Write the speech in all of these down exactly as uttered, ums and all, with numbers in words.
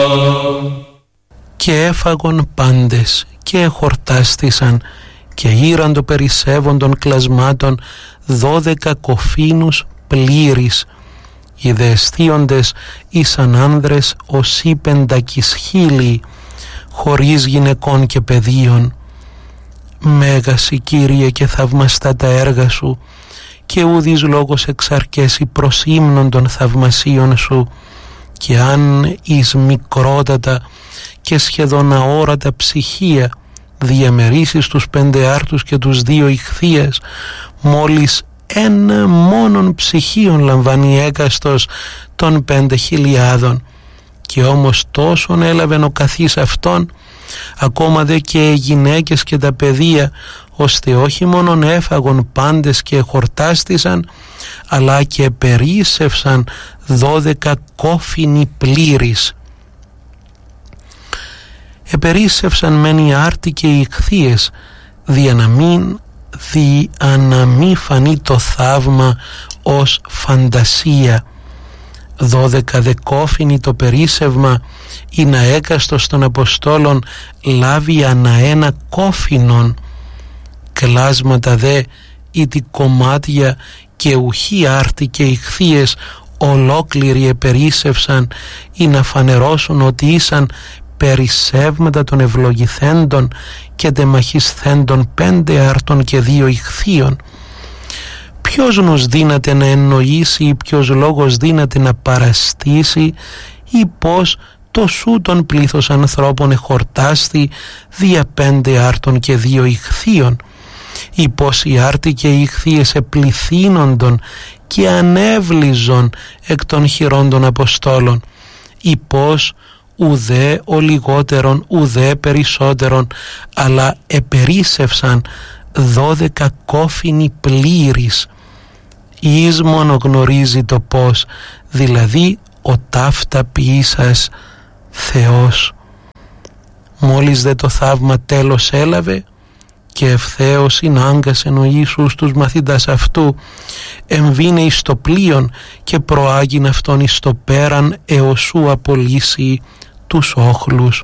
Και έφαγον πάντες και εχορτάστησαν και ήραν το περισσεύον των κλασμάτων δώδεκα κοφίνους πλήρης. Οι δε εστίοντες ήσαν άνδρες ως ύπεντακις χίλιοι, χωρίς γυναικών και παιδίων. Μέγασι, Κύριε, και θαυμαστά τα έργα σου, και ουδής λόγος εξαρκέσει προς ύμνον των θαυμασίων σου, και αν εις μικρότατα και σχεδόν αόρατα ψυχία διαμερίσεις τους πέντε άρτους και τους δύο ιχθύες, μόλις ένα μόνον ψυχίον λαμβάνει έκαστος των πέντε χιλιάδων, και όμως τόσον έλαβεν ο καθής αυτόν, ακόμα δε και οι γυναίκες και τα παιδεία, ώστε όχι μόνον έφαγον πάντες και χορτάστησαν, αλλά και περίσσευσαν δώδεκα κόφινοι πλήρης. Επερίσσευσαν μεν οι άρτοι και οι ιχθύες, δια να μην, δια να μη φανεί το θαύμα ως φαντασία. Δώδεκα δε κόφινοι το περίσσευμα, ή να έκαστος των Αποστόλων λάβει ανά ένα κόφινον. Κλάσματα δε ή τη κομμάτια και ουχή άρτη και ιχθύες ολόκληροι επερίσσευσαν, ή να φανερώσουν ότι ήσαν περισσεύματα των ευλογηθέντων και τεμαχισθέντων πέντε άρτων και δύο ιχθύων. Ποιος νους δύναται να εννοήσει ή ποιος λόγος δύναται να παραστήσει, ή πως το σου τον πλήθος ανθρώπων εχορτάστη δια πέντε άρτων και δύο ιχθύων, ή πως οι άρτοι και οι ιχθύες επληθύνοντον και ανέβλυζον εκ των χειρών των Αποστόλων, ή πως ουδέ ο λιγότερον ουδέ περισσότερον, αλλά επερίσσευσαν δώδεκα κόφινοι πλήρης. Εις μόνο γνωρίζει το πώς, δηλαδή ο ταύτα ποιήσας Θεός. Μόλις δε το θαύμα τέλος έλαβε, και ευθέως συνάγκασεν ο Ιησούς τους μαθητάς αυτού, εμβήνε εις το πλοίον και προάγειν αυτόν εις το πέραν έως σου απολύσει τους όχλους.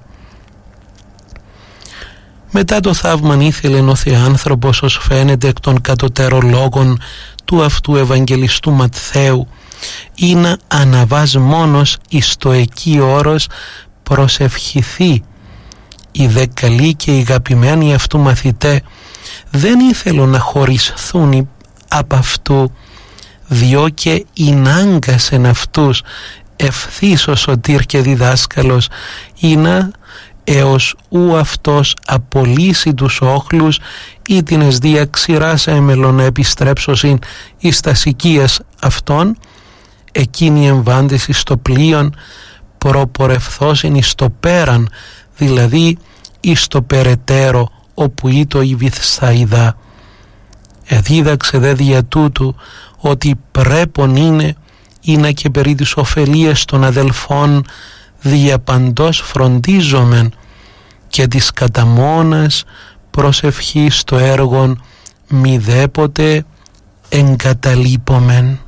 Μετά το θαύμαν ήθελεν ο Θεάνθρωπος, ως φαίνεται εκ των κατωτέρων λόγων του αυτού Ευαγγελιστού Ματθαίου, ή να αναβάς μόνος εις το εκεί όρος προσευχηθεί. Οι δε καλοί και οι αγαπημένοι αυτού μαθητέ δεν ήθελον να χωρισθούν απ' αυτού, διό και εινάγκασεν αυτούς ευθύς ο σωτήρ και διδάσκαλος, ή να έως ου αυτός απολύσει τους όχλους, ή την εσδία ξηράσα εμελών να επιστρέψωσιν εις τα οικίας αυτών, εκείνοι εμβάντες εις το πλοίον προπορευθώσιν εις το πέραν, δηλαδή εις το περαιτέρω όπου ήτο η Βυθσαϊδά. Εδίδαξε δε δια τούτου ότι πρέπον είναι είναι και περί της ωφελίας των αδελφών δια παντός φροντίζομεν, και της καταμόνας προσευχής το έργον μηδέποτε εγκαταλείπομεν.